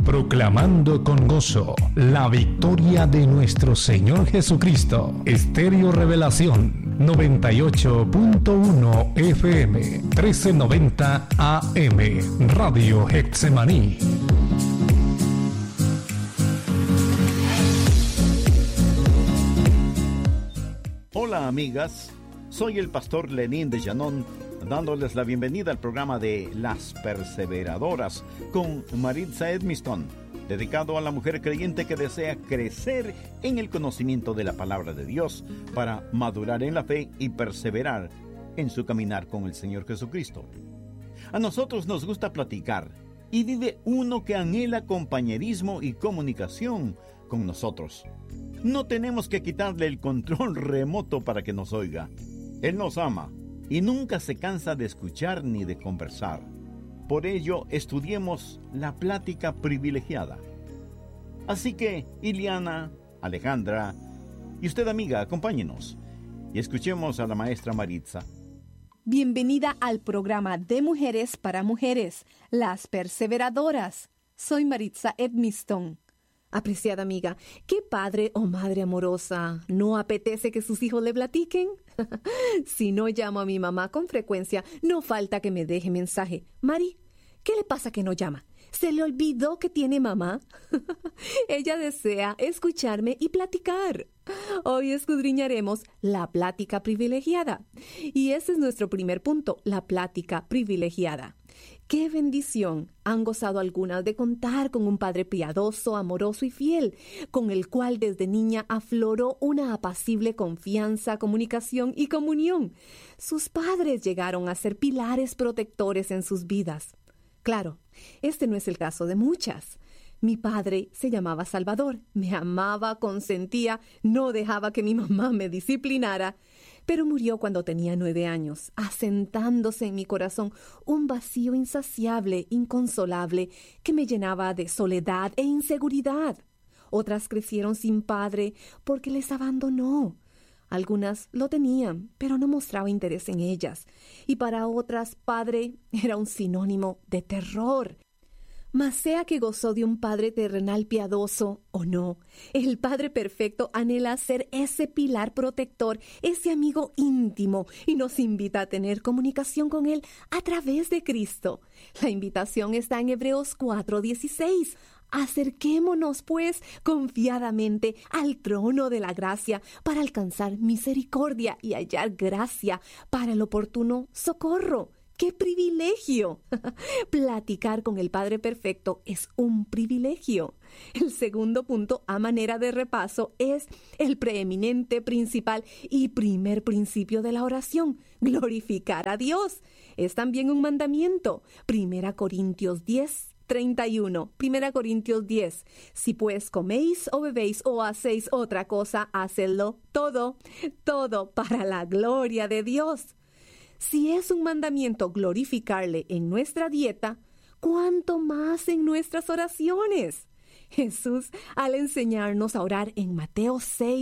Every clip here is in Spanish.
Proclamando con gozo la victoria de nuestro Señor Jesucristo. Estéreo Revelación 98.1 FM 1390 AM Radio Getsemaní. Hola amigas, soy el pastor Lenín de Llanón, dándoles la bienvenida al programa de Las Perseveradoras con Maritza Edmiston, dedicado a la mujer creyente que desea crecer en el conocimiento de la palabra de Dios para madurar en la fe y perseverar en su caminar con el Señor Jesucristo. A nosotros nos gusta platicar y vive uno que anhela compañerismo y comunicación con nosotros. No tenemos que quitarle el control remoto para que nos oiga. Él nos ama y nunca se cansa de escuchar ni de conversar. Por ello, estudiemos la plática privilegiada. Así que, Iliana, Alejandra y usted, amiga, acompáñenos y escuchemos a la maestra Maritza. Bienvenida al programa de Mujeres para Mujeres, Las Perseveradoras. Soy Maritza Edmiston. Apreciada amiga, ¿qué padre o madre amorosa no apetece que sus hijos le platiquen? Si no llamo a mi mamá con frecuencia, no falta que me deje mensaje. Mari, ¿qué le pasa que no llama? ¿Se le olvidó que tiene mamá? Ella desea escucharme y platicar. Hoy escudriñaremos la plática privilegiada. Y ese es nuestro primer punto, la plática privilegiada. ¡Qué bendición! Han gozado algunas de contar con un padre piadoso, amoroso y fiel, con el cual desde niña afloró una apacible confianza, comunicación y comunión. Sus padres llegaron a ser pilares protectores en sus vidas. Claro, este no es el caso de muchas. Mi padre se llamaba Salvador, me amaba, consentía, no dejaba que mi mamá me disciplinara, pero murió cuando tenía 9 años, asentándose en mi corazón un vacío insaciable, inconsolable, que me llenaba de soledad e inseguridad. Otras crecieron sin padre porque les abandonó. Algunas lo tenían, pero no mostraba interés en ellas. Y para otras, padre era un sinónimo de terror. Mas sea que gozó de un Padre terrenal piadoso o no, el Padre perfecto anhela ser ese pilar protector, ese amigo íntimo, y nos invita a tener comunicación con Él a través de Cristo. La invitación está en Hebreos 4:16. Acerquémonos, pues, confiadamente al trono de la gracia para alcanzar misericordia y hallar gracia para el oportuno socorro. ¡Qué privilegio! Platicar con el Padre Perfecto es un privilegio. El segundo punto, a manera de repaso, es el preeminente, principal y primer principio de la oración: glorificar a Dios. Es también un mandamiento. 1 Corintios 10:31. 1 Corintios 10. Si pues coméis o bebéis o hacéis otra cosa, hacedlo todo para la gloria de Dios. Si es un mandamiento glorificarle en nuestra dieta, ¿cuánto más en nuestras oraciones? Jesús, al enseñarnos a orar en Mateo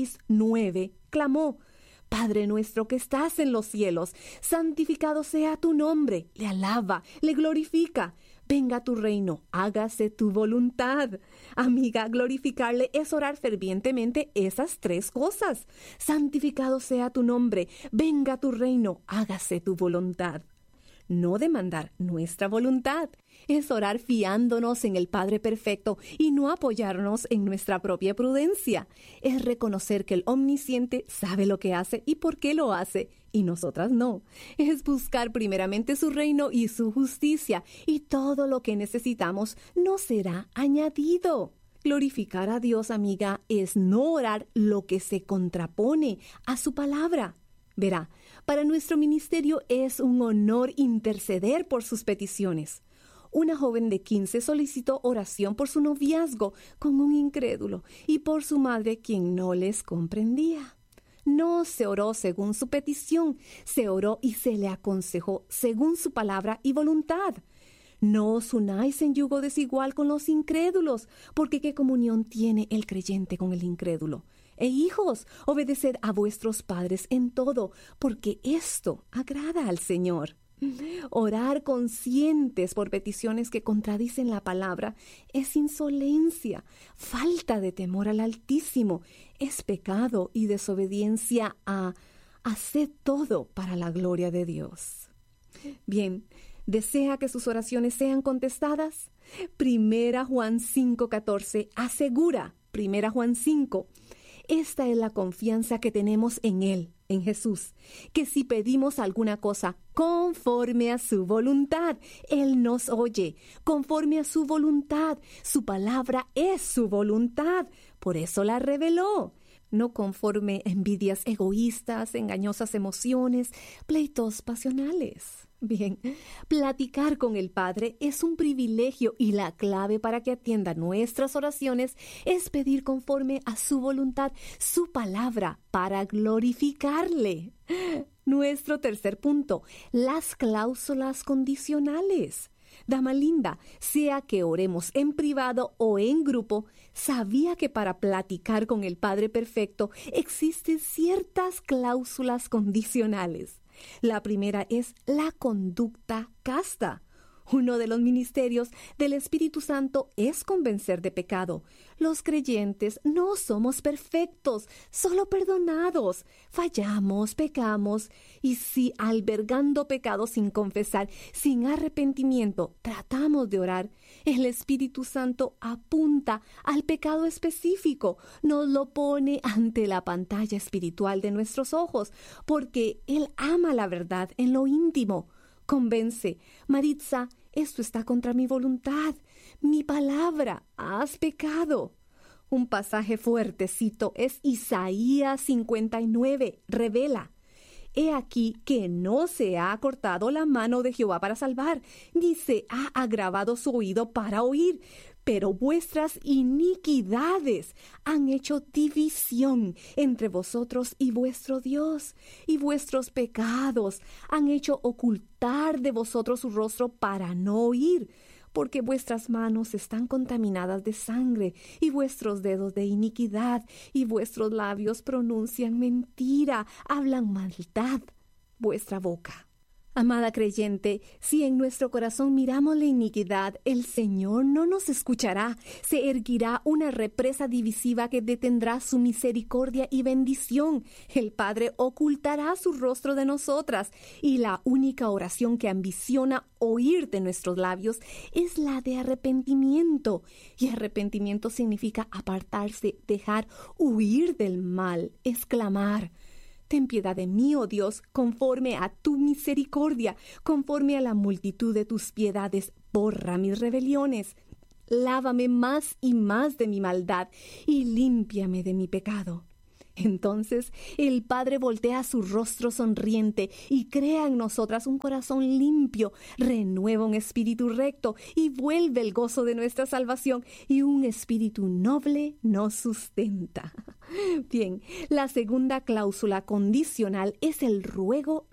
6:9, clamó: Padre nuestro que estás en los cielos, santificado sea tu nombre. Le alaba, le glorifica. Venga tu reino, hágase tu voluntad. Amiga, glorificarle es orar fervientemente esas 3 cosas. Santificado sea tu nombre, venga tu reino, hágase tu voluntad. No demandar nuestra voluntad, es orar fiándonos en el Padre Perfecto y no apoyarnos en nuestra propia prudencia. Es reconocer que el Omnisciente sabe lo que hace y por qué lo hace, y nosotras no. Es buscar primeramente su reino y su justicia, y todo lo que necesitamos nos será añadido. Glorificar a Dios, amiga, es no orar lo que se contrapone a su palabra. Verá, para nuestro ministerio es un honor interceder por sus peticiones. Una joven de 15 solicitó oración por su noviazgo con un incrédulo y por su madre, quien no les comprendía. No se oró según su petición, se oró y se le aconsejó según su palabra y voluntad. No os unáis en yugo desigual con los incrédulos, porque ¿qué comunión tiene el creyente con el incrédulo? Hijos, obedeced a vuestros padres en todo, porque esto agrada al Señor. Orar conscientes por peticiones que contradicen la palabra es insolencia, falta de temor al Altísimo, es pecado y desobediencia a hacer todo para la gloria de Dios. Bien, ¿desea que sus oraciones sean contestadas? 1 Juan 5:14 asegura, 1 Juan 5, esta es la confianza que tenemos en Él, en Jesús, que si pedimos alguna cosa conforme a su voluntad, Él nos oye, conforme a su voluntad. Su palabra es su voluntad, por eso la reveló. No conforme a envidias egoístas, engañosas emociones, pleitos pasionales. Bien, platicar con el Padre es un privilegio y la clave para que atienda nuestras oraciones es pedir conforme a su voluntad, su palabra, para glorificarle. Nuestro tercer punto, las cláusulas condicionales. Dama linda, sea que oremos en privado o en grupo, sabía que para platicar con el Padre Perfecto existen ciertas cláusulas condicionales. La primera es la conducta casta. Uno de los ministerios del Espíritu Santo es convencer de pecado. Los creyentes no somos perfectos, solo perdonados. Fallamos, pecamos, y si albergando pecado sin confesar, sin arrepentimiento, tratamos de orar, el Espíritu Santo apunta al pecado específico, nos lo pone ante la pantalla espiritual de nuestros ojos, porque Él ama la verdad en lo íntimo. Convence, Maritza, esto está contra mi voluntad, mi palabra, has pecado. Un pasaje fuertecito es Isaías 59, revela: He aquí que no se ha cortado la mano de Jehová para salvar, ni se ha agravado su oído para oír, pero vuestras iniquidades han hecho división entre vosotros y vuestro Dios, y vuestros pecados han hecho ocultar de vosotros su rostro para no oír, porque vuestras manos están contaminadas de sangre, y vuestros dedos de iniquidad, y vuestros labios pronuncian mentira, hablan maldad, vuestra boca. Amada creyente, si en nuestro corazón miramos la iniquidad, el Señor no nos escuchará. Se erguirá una represa divisiva que detendrá su misericordia y bendición. El Padre ocultará su rostro de nosotras, y la única oración que ambiciona oír de nuestros labios es la de arrepentimiento. Y arrepentimiento significa apartarse, dejar, huir del mal, exclamar: Ten piedad de mí, oh Dios, conforme a tu misericordia, conforme a la multitud de tus piedades, borra mis rebeliones. Lávame más y más de mi maldad y límpiame de mi pecado. Entonces el Padre voltea su rostro sonriente y crea en nosotras un corazón limpio, renueva un espíritu recto y vuelve el gozo de nuestra salvación, y un espíritu noble nos sustenta. Bien, la segunda cláusula condicional es el ruego